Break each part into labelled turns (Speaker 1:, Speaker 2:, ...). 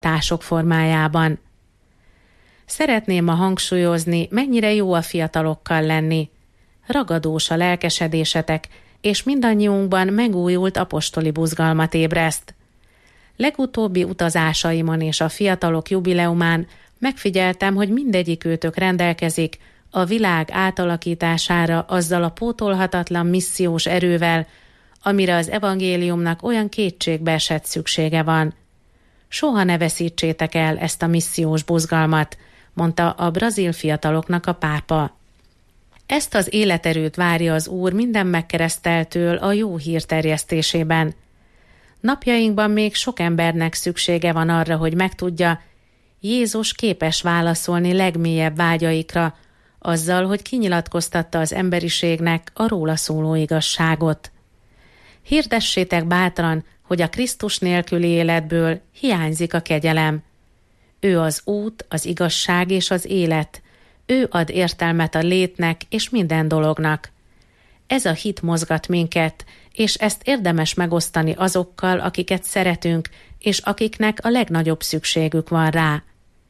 Speaker 1: alakítások formájában. Szeretném ma hangsúlyozni, mennyire jó a fiatalokkal lenni. Ragadós a lelkesedésetek, és mindannyiunkban megújult apostoli buzgalmat ébreszt. Legutóbbi utazásaimon és a fiatalok jubileumán megfigyeltem, hogy mindegyikőtök rendelkezik a világ átalakítására azzal a pótolhatatlan missziós erővel, amire az evangéliumnak olyan kétségbeesett szüksége van. Soha ne veszítsétek el ezt a missziós buzgalmat, mondta a brazil fiataloknak a pápa. Ezt az életerőt várja az Úr minden megkereszteltől a jó hír terjesztésében. Napjainkban még sok embernek szüksége van arra, hogy megtudja, Jézus képes válaszolni legmélyebb vágyaikra, azzal, hogy kinyilatkoztatta az emberiségnek a róla szóló igazságot. Hirdessétek bátran, hogy a Krisztus nélküli életből hiányzik a kegyelem. Ő az út, az igazság és az élet. Ő ad értelmet a létnek és minden dolognak. Ez a hit mozgat minket, és ezt érdemes megosztani azokkal, akiket szeretünk, és akiknek a legnagyobb szükségük van rá.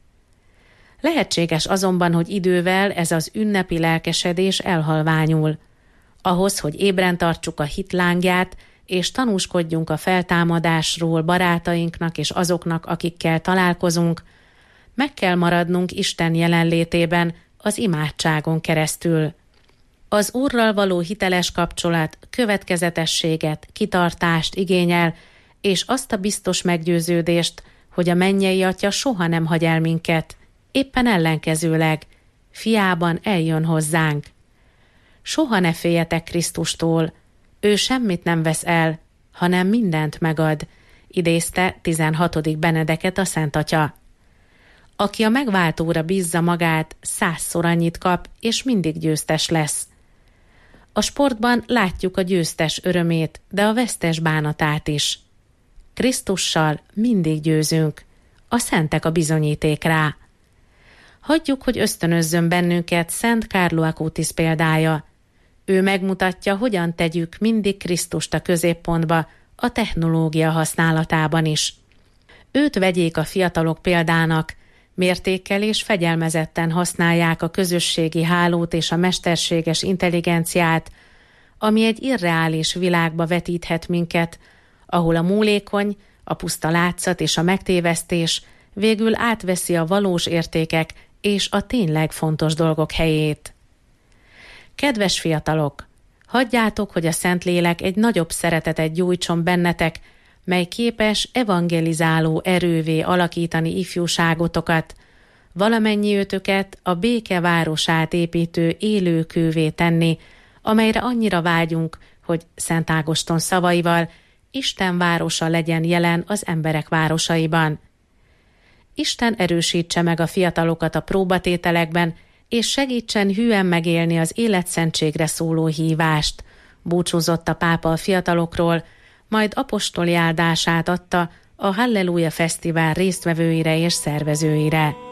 Speaker 1: Lehetséges azonban, hogy idővel ez az ünnepi lelkesedés elhalványul. Ahhoz, hogy ébren tartsuk a hit lángját, és tanúskodjunk a feltámadásról barátainknak és azoknak, akikkel találkozunk, meg kell maradnunk Isten jelenlétében az imádságon keresztül. Az Úrral való hiteles kapcsolat következetességet, kitartást igényel, és azt a biztos meggyőződést, hogy a mennyei Atya soha nem hagy el minket, éppen ellenkezőleg, fiában eljön hozzánk. Soha ne féljetek Krisztustól, ő semmit nem vesz el, hanem mindent megad, idézte 16. Benedeket a Szent Atya. Aki a megváltóra bízza magát, 100-szor annyit kap, és mindig győztes lesz. A sportban látjuk a győztes örömét, de a vesztes bánatát is. Krisztussal mindig győzünk, a szentek a bizonyíték rá. Hagyjuk, hogy ösztönözzön bennünket Szent Carlo Acutis példája. Ő megmutatja, hogyan tegyük mindig Krisztust a középpontba, a technológia használatában is. Őt vegyék a fiatalok példának, mértékkel és fegyelmezetten használják a közösségi hálót és a mesterséges intelligenciát, ami egy irreális világba vetíthet minket, ahol a múlékony, a puszta látszat és a megtévesztés végül átveszi a valós értékek és a tényleg fontos dolgok helyét. Kedves fiatalok, hagyjátok, hogy a Szentlélek egy nagyobb szeretetet gyújtson bennetek, mely képes evangelizáló erővé alakítani ifjúságotokat, valamennyi őtöket a béke városát építő élőkővé tenni, amelyre annyira vágyunk, hogy Szent Ágoston szavaival Isten városa legyen jelen az emberek városaiban. Isten erősítse meg a fiatalokat a próbatételekben, és segítsen hűen megélni az életszentségre szóló hívást, búcsúzott a pápa a fiatalokról, majd apostoli áldását adta a Halleluja Fesztivál résztvevőire és szervezőire.